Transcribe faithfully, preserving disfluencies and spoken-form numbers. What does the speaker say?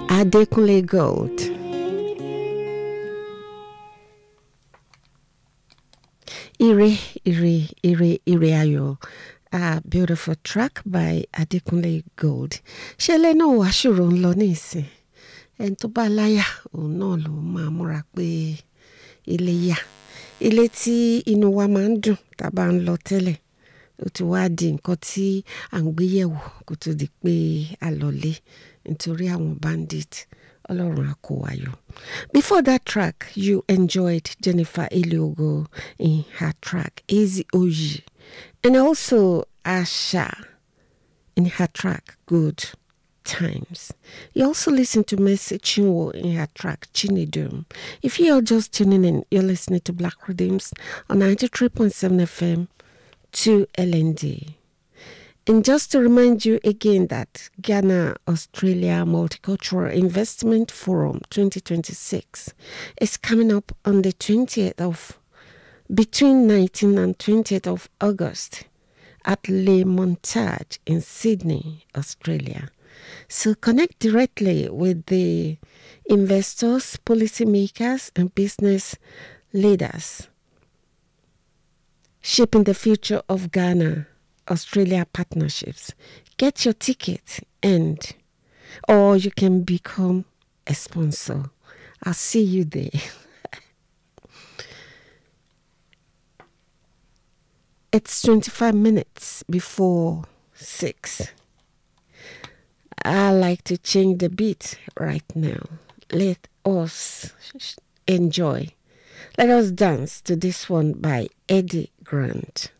Adekunle Gold. Ire, Ire, Ire, Ire Ayo. A beautiful track by Adekunle Gold. Ṣẹlẹ̀ náà wá ṣòro ń lọ nísìn. Ẹni tó bá láyà, òun náà ló máa múra pé ilé yá. Ilé tí inú wa máa ń dùn tá a bá ń lọ tẹ́lẹ̀. Ó ti wá di nǹkan tí à ń gbé yẹ̀wò kó tó di pé a lọlé nítorí àwọn bandit. Ọlọ́run á kó wa yọ. Before that track, you enjoyed Jennifer Eliogo in her track Easy Oji, and also Asha in her track Good Times. You also listened to Mercy Chinwo in her track Chinidum. If you're just tuning in, you're listening to Black Rhythms on ninety-three point seven F M to L N D. And just to remind you again that Ghana Australia Multicultural Investment Forum twenty twenty-six is coming up on the twentieth of between nineteenth and twentieth of August at Le Montage in Sydney, Australia. So connect directly with the investors, policymakers, and business leaders shaping the future of Ghana Australia partnerships. Get your ticket and or you can become a sponsor. I'll see you there. It's twenty-five minutes before six. I like to change the beat right now. Let us enjoy. Let us dance to this one by Eddie Grant.